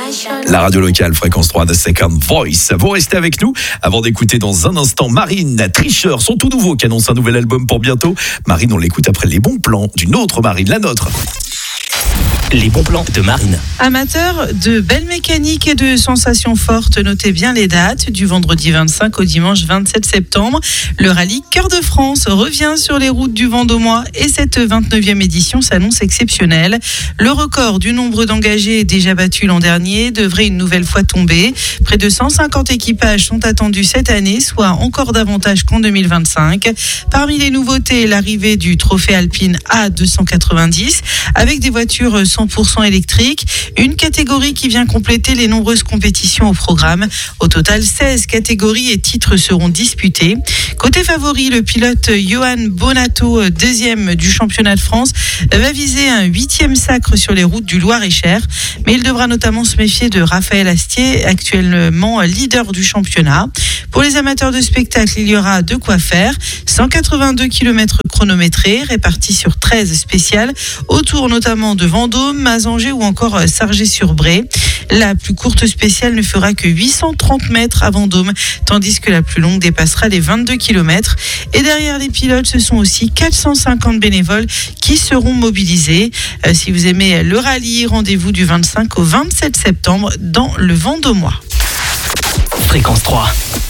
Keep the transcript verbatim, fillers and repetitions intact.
La radio locale, fréquence trois de Second Voice. Vous restez avec nous avant d'écouter dans un instant Marine, Tricheur, son tout nouveau qui annonce un nouvel album pour bientôt. Marine, on l'écoute après les bons plans d'une autre Marine, la nôtre. Les bons plans de Marine. Amateurs de belles mécaniques et de sensations fortes, notez bien les dates. Du vendredi vingt-cinq au dimanche vingt-sept septembre, le rallye Cœur de France revient sur les routes du Vendômois et cette vingt-neuvième édition s'annonce exceptionnelle. Le record du nombre d'engagés déjà battu l'an dernier devrait une nouvelle fois tomber. Près de cent cinquante équipages sont attendus cette année, soit encore davantage qu'en deux mille vingt-cinq. Parmi les nouveautés, l'arrivée du trophée alpine A deux cent quatre-vingt-dix avec des voitures cent pour cent électriques, une catégorie qui vient compléter les nombreuses compétitions au programme. Au total, seize catégories et titres seront disputés. Côté favori, le pilote Johan Bonato, deuxième du championnat de France, va viser un huitième sacre sur les routes du Loir-et-Cher, mais il devra notamment se méfier de Raphaël Astier, actuellement leader du championnat. Pour les amateurs de spectacle, il y aura de quoi faire. cent quatre-vingt-deux kilomètres chronométrés répartis sur treize spéciales, autour notamment de Vendôme, Mazanger ou encore Sargé-sur-Bray. La plus courte spéciale ne fera que huit cent trente mètres à Vendôme, tandis que la plus longue dépassera les vingt-deux kilomètres. Et derrière les pilotes, ce sont aussi quatre cent cinquante bénévoles qui seront mobilisés. Euh, si vous aimez le rallye, rendez-vous du vingt-cinq au vingt-sept septembre dans le Vendômois. Fréquence trois.